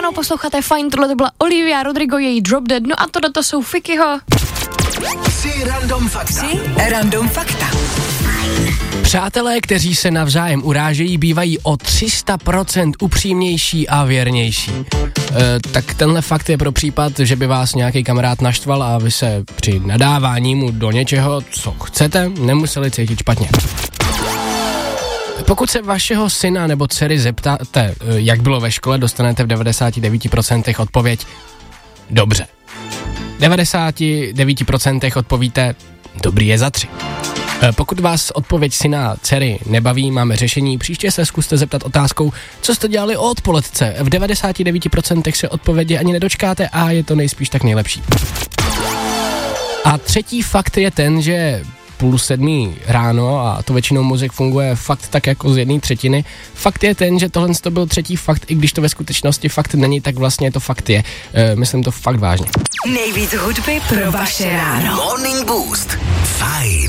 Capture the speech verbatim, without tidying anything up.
ráno, posloucháte fajn, tohle to byla Olivia Rodrigo, její Drop Dead, no a tohle to jsou Fikyho. Tři random fakta. Tři random fakta. Přátelé, kteří se navzájem urážejí, bývají o tři sta procent upřímnější a věrnější. E, tak tenhle fakt je pro případ, že by vás nějaký kamarád naštval a vy se při nadávání mu do něčeho, co chcete, nemuseli cítit špatně. Pokud se vašeho syna nebo dcery zeptáte, jak bylo ve škole, dostanete v devadesát devět procent odpověď dobře. V devadesát devět procent odpovíte dobrý je za tři. Pokud vás odpověď syna, dcery nebaví, máme řešení. Příště se zkuste zeptat otázkou, co jste dělali o odpoledce. V devadesát devět procent se odpovědi ani nedočkáte a je to nejspíš tak nejlepší. A třetí fakt je ten, že půl sedmý ráno a to většinou mozek funguje fakt tak jako z jedné třetiny. Fakt je ten, že tohle to byl třetí fakt, i když to ve skutečnosti fakt není, tak vlastně to fakt je. E, myslím to fakt vážně. Nejvíc hudby pro vaše ráno. Morning Boost. Fajn.